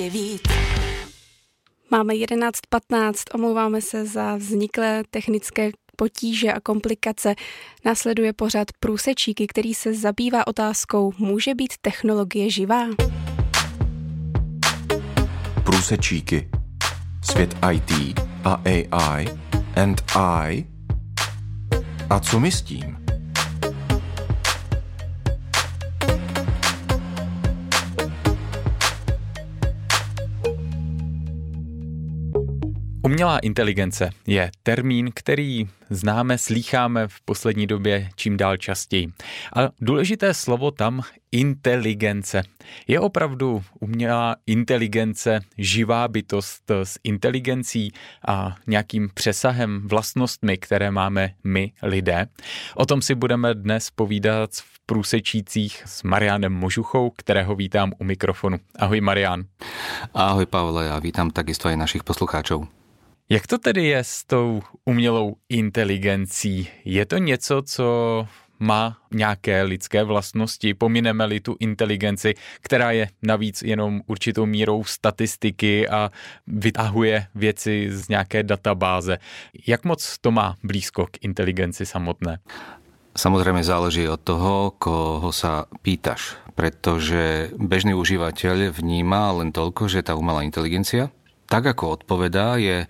Máme 11:15, omlouváme se za vzniklé technické potíže a komplikace. Následuje pořad Průsečíky, který se zabývá otázkou, může být technologie živá? Průsečíky. Svět IT a AI and I. A co my s tím? Umělá inteligence je termín, který známe, slýcháme v poslední době čím dál častěji. A důležité slovo tam inteligence. Je opravdu umělá inteligence živá bytost s inteligencí a nějakým přesahem, vlastnostmi, které máme my lidé? O tom si budeme dnes povídat v Průsečících s Marianem Možuchou, kterého vítám u mikrofonu. Ahoj Marian. Ahoj Pavle, a vítám takisto aj našich poslucháčov. Jak to tedy je s tou umělou inteligencí? Je to něco, co má nějaké lidské vlastnosti? Pomineme-li tu inteligenci, která je navíc jenom určitou mírou statistiky a vytahuje věci z nějaké databáze. Jak moc to má blízko k inteligenci samotné? Samozrejme záleží od toho, koho sa pýtaš, pretože bežný užívateľ vníma len toľko, že tá umelá inteligencia, tak ako odpovedá, je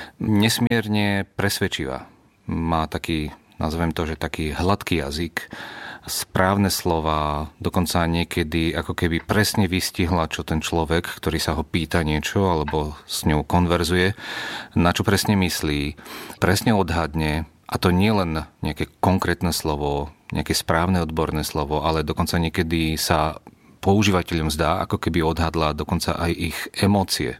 nesmierne presvedčivá. Má taký, nazvem to, že taký hladký jazyk, správne slova, dokonca niekedy ako keby presne vystihla, čo ten človek, ktorý sa ho pýta niečo alebo s ňou konverzuje, na čo presne myslí, presne odhadne. A to nie len nejaké konkrétne slovo, nejaké správne odborné slovo, ale dokonca niekedy sa používateľom zdá, ako keby odhadla dokonca aj ich emócie.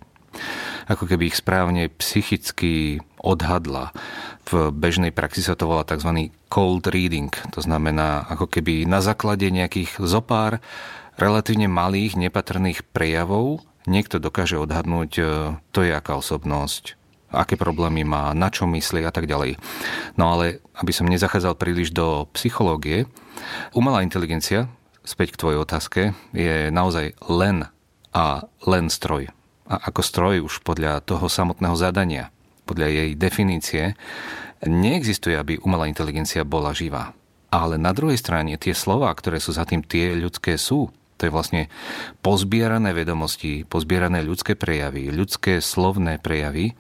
Ako keby ich správne psychicky odhadla. V bežnej praxi sa to volá tzv. Cold reading. To znamená, ako keby na základe nejakých zopár relatívne malých, nepatrných prejavov niekto dokáže odhadnúť, to je aká osobnosť, aké problémy má, na čo myslí a tak ďalej. No ale, aby som nezachádzal príliš do psychológie, umelá inteligencia, späť k tvojej otázke, je naozaj len stroj. A ako stroj už podľa toho samotného zadania, podľa jej definície, neexistuje, aby umelá inteligencia bola živá. Ale na druhej strane tie slová, ktoré sú za tým, tie ľudské sú. To je vlastne pozbierané vedomosti, pozbierané ľudské prejavy, ľudské slovné prejavy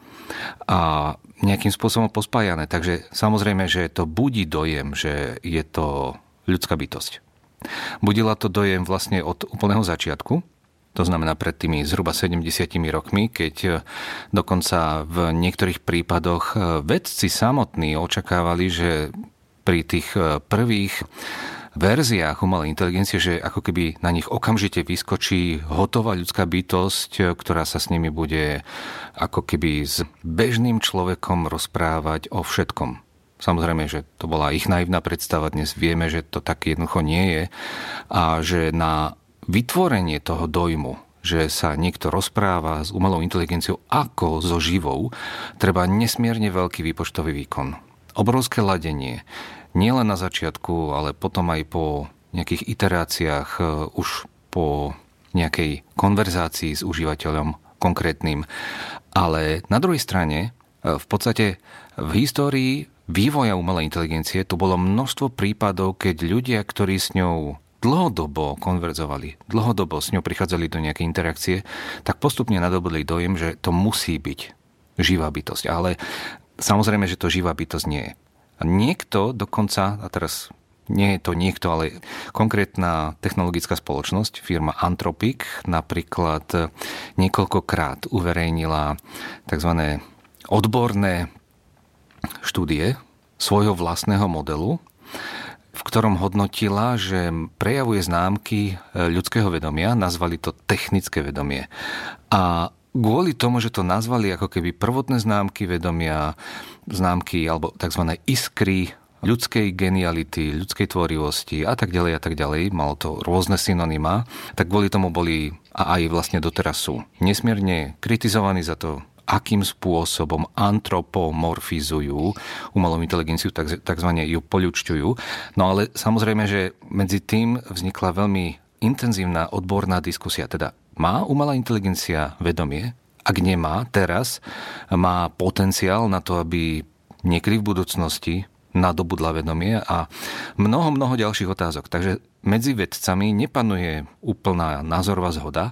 a nejakým spôsobom pospájané. Takže samozrejme, že to budí dojem, že je to ľudská bytosť. Budila to dojem vlastne od úplného začiatku, to znamená pred tými zhruba 70 rokmi, keď dokonca v niektorých prípadoch vedci samotní očakávali, že pri tých prvých verziách umelej inteligencie, že ako keby na nich okamžite vyskočí hotová ľudská bytosť, ktorá sa s nimi bude ako keby s bežným človekom rozprávať o všetkom. Samozrejme, že to bola ich naivná predstava, dnes vieme, že to tak jednoducho nie je a že na vytvorenie toho dojmu, že sa niekto rozpráva s umelou inteligenciou ako so živou, treba nesmierne veľký výpočtový výkon. Obrovské ladenie. Nie len na začiatku, ale potom aj po nejakých iteráciách, už po nejakej konverzácii s užívateľom konkrétnym. Ale na druhej strane, v podstate v histórii vývoja umelej inteligencie tu bolo množstvo prípadov, keď ľudia, ktorí s ňou dlhodobo konverzovali, dlhodobo s ňou prichádzali do nejakej interakcie, tak postupne nadobudli dojem, že to musí byť živá bytosť. Ale samozrejme, že to živá bytosť nie je. A niekto dokonca, a teraz nie je to niekto, ale konkrétna technologická spoločnosť, firma Anthropic, napríklad niekoľkokrát uverejnila tzv. Odborné štúdie svojho vlastného modelu, v ktorom hodnotila, že prejavuje známky ľudského vedomia, nazvali to technické vedomie. A kvôli tomu, že to nazvali ako keby prvotné známky vedomia, známky alebo tzv. Iskry ľudskej geniality, ľudskej tvorivosti a tak ďalej, malo to rôzne synonymá, tak kvôli tomu boli a aj vlastne doteraz sú nesmierne kritizovaní za to, akým spôsobom antropomorfizujú umelú inteligenciu, takzvané ju poľučťujú. No ale samozrejme, že medzi tým vznikla veľmi intenzívna odborná diskusia, teda má umelá inteligencia vedomie? Ak nemá, teraz má potenciál na to, aby niekedy v budúcnosti nadobudla vedomie a mnoho ďalších otázok. Takže medzi vedcami nepanuje úplná názorová zhoda,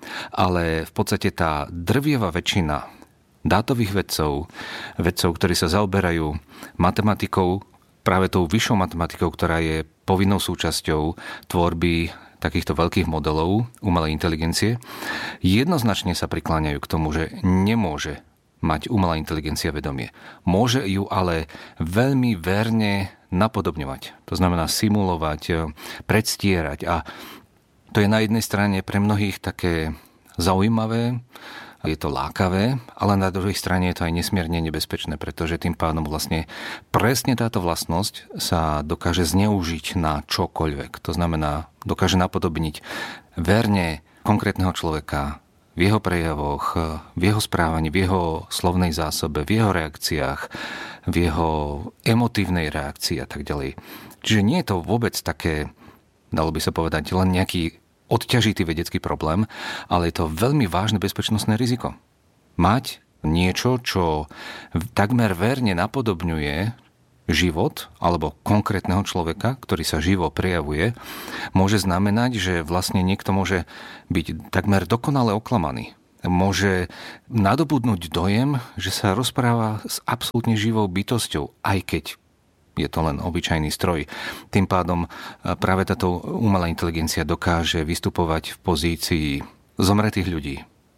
ale v podstate tá drvivá väčšina dátových vedcov, ktorí sa zaoberajú matematikou, práve tou vyššou matematikou, ktorá je povinnou súčasťou tvorby takýchto veľkých modelov umelej inteligencie, jednoznačne sa prikláňajú k tomu, že nemôže mať umelá inteligencia vedomie. Môže ju ale veľmi verne napodobňovať. To znamená simulovať, predstierať. A to je na jednej strane pre mnohých také zaujímavé, je to lákavé, ale na druhej strane je to aj nesmierne nebezpečné, pretože tým pádom vlastne presne táto vlastnosť sa dokáže zneužiť na čokoľvek. To znamená, dokáže napodobniť verne konkrétneho človeka v jeho prejavoch, v jeho správaní, v jeho slovnej zásobe, v jeho reakciách, v jeho emotívnej reakcii a tak ďalej. Čiže nie je to vôbec také, dalo by sa povedať, len nejaký odťažitý vedecký problém, ale je to veľmi vážne bezpečnostné riziko. Mať niečo, čo takmer verne napodobňuje život alebo konkrétneho človeka, ktorý sa živo prejavuje, môže znamenať, že vlastne niekto môže byť takmer dokonale oklamaný. Môže nadobudnúť dojem, že sa rozpráva s absolútne živou bytosťou, aj keď je to len obyčajný stroj. Tým pádom práve táto umelá inteligencia dokáže vystupovať v pozícii zomretých ľudí.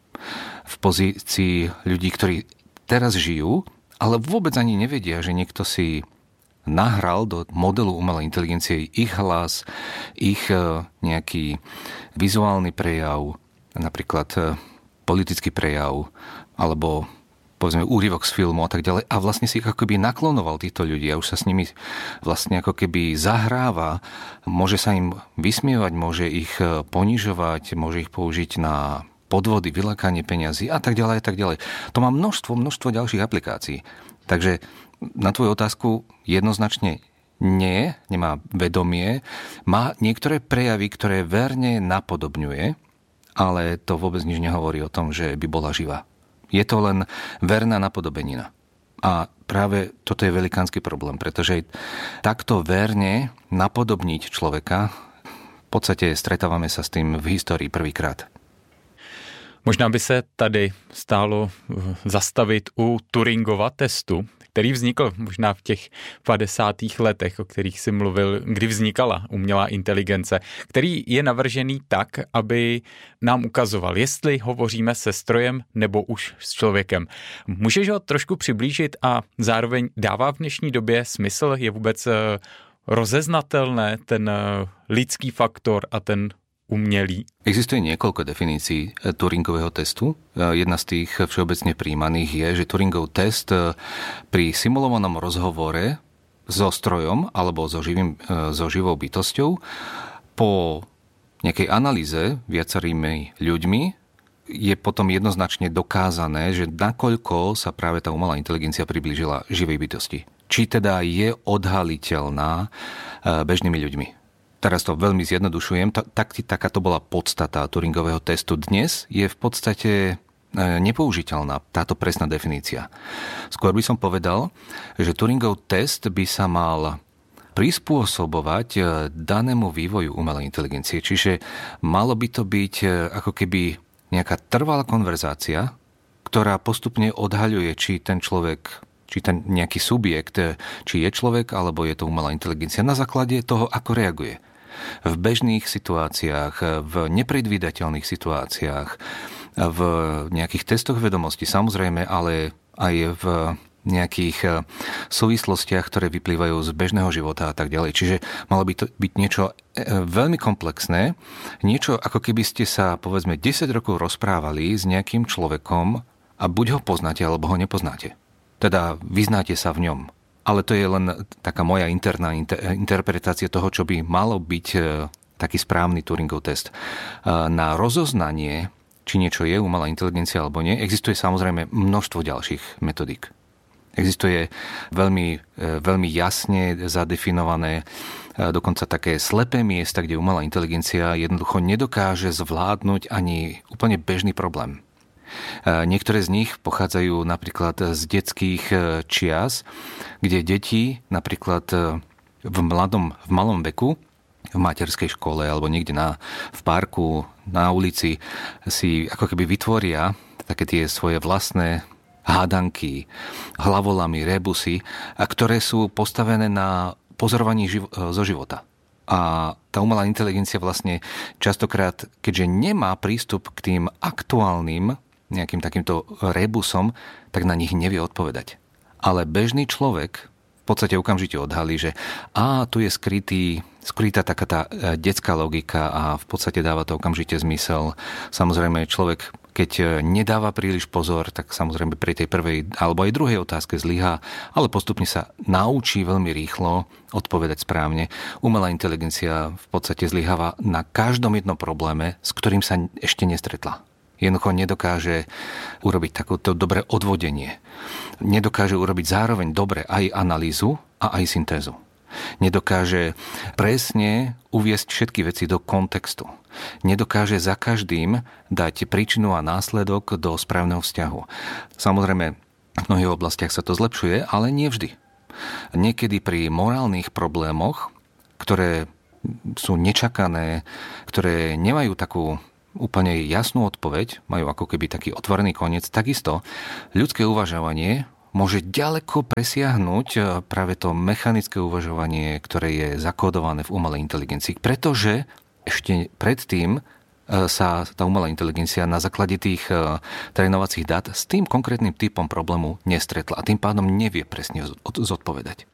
V pozícii ľudí, ktorí teraz žijú, ale vôbec ani nevedia, že niekto si nahral do modelu umelej inteligencie ich hlas, ich nejaký vizuálny prejav, napríklad politický prejav, alebo povedzme úryvok z filmu a tak ďalej a vlastne si ich ako keby naklonoval týchto ľudí a už sa s nimi vlastne ako keby zahráva, môže sa im vysmievať, môže ich ponižovať, môže ich použiť na podvody, vylákanie peňazí a tak ďalej a tak ďalej. To má množstvo ďalších aplikácií. Takže na tvoju otázku jednoznačne nie, nemá vedomie, má niektoré prejavy, ktoré verne napodobňuje, ale to vôbec nič nehovorí o tom, že by bola živá. Je to len verná napodobenina. A práve toto je velikánsky problém, pretože takto verne napodobniť človeka, v podstate stretávame sa s tým v histórii prvýkrát. Možná by se tady stálo zastavit u Turingova testu, který vznikl možná v těch 50. letech, o kterých si mluvil, kdy vznikala umělá inteligence, který je navržený tak, aby nám ukazoval, jestli hovoříme se strojem nebo už s člověkem. Můžeš ho trošku přiblížit a zároveň dává v dnešní době smysl? Je vůbec rozeznatelné ten lidský faktor a ten umělý? Existuje niekoľko definícií Turingového testu. Jedna z tých všeobecne príjmaných je, že Turingov test pri simulovanom rozhovore so strojom alebo so živou bytosťou po nejakej analýze viacerými ľuďmi je potom jednoznačne dokázané, že nakoľko sa práve tá umelá inteligencia priblížila živej bytosti. Či teda je odhaliteľná bežnými ľuďmi. Teraz to veľmi zjednodušujem, taká to bola podstata Turingového testu. Dnes je v podstate nepoužiteľná táto presná definícia. Skôr by som povedal, že Turingov test by sa mal prispôsobovať danému vývoju umelej inteligencie. Čiže malo by to byť ako keby nejaká trvalá konverzácia, ktorá postupne odhaľuje, či ten človek, či ten nejaký subjekt, či je človek, alebo je to umelá inteligencia na základe toho, ako reaguje. V bežných situáciách, v nepredvídateľných situáciách, v nejakých testoch vedomosti, samozrejme, ale aj v nejakých súvislostiach, ktoré vyplývajú z bežného života a tak ďalej. Čiže malo by to byť niečo veľmi komplexné, niečo ako keby ste sa, povedzme, 10 rokov rozprávali s nejakým človekom a buď ho poznáte, alebo ho nepoznáte. Teda vyznáte sa v ňom. Ale to je len taká moja interná interpretácia toho, čo by malo byť taký správny Turingov test. Na rozoznanie, či niečo je umelá inteligencia alebo nie, existuje samozrejme množstvo ďalších metodík. Existuje veľmi jasne zadefinované dokonca také slepé miesta, kde umelá inteligencia jednoducho nedokáže zvládnuť ani úplne bežný problém. Niektoré z nich pochádzajú napríklad z detských čias, kde deti napríklad v malom veku, v materskej škole alebo niekde v parku, na ulici si ako keby vytvoria také tie svoje vlastné hádanky, hlavolamy, rebusy, ktoré sú postavené na pozorovaní zo života. A tá umelá inteligencia vlastne častokrát, keďže nemá prístup k tým aktuálnym nejakým takýmto rebusom, tak na nich nevie odpovedať. Ale bežný človek v podstate okamžite odhalí, že tu je skrytá taká tá detská logika a v podstate dáva to okamžite zmysel. Samozrejme, človek, keď nedáva príliš pozor, tak samozrejme pri tej prvej alebo aj druhej otázke zlyhá, ale postupne sa naučí veľmi rýchlo odpovedať správne. Umelá inteligencia v podstate zlyháva na každom jednom probléme, s ktorým sa ešte nestretla. Jednoducho nedokáže urobiť takéto dobré odvodenie. Nedokáže urobiť zároveň dobre aj analýzu a aj syntézu. Nedokáže presne uviesť všetky veci do kontextu. Nedokáže za každým dať príčinu a následok do správneho vzťahu. Samozrejme, v mnohých oblastiach sa to zlepšuje, ale nie vždy. Niekedy pri morálnych problémoch, ktoré sú nečakané, ktoré nemajú takú úplne jasnú odpoveď, majú ako keby taký otvorený koniec, takisto ľudské uvažovanie môže ďaleko presiahnuť práve to mechanické uvažovanie, ktoré je zakódované v umelej inteligencii, pretože ešte predtým sa tá umelá inteligencia na základe tých trénovacích dát s tým konkrétnym typom problému nestretla a tým pádom nevie presne zodpovedať.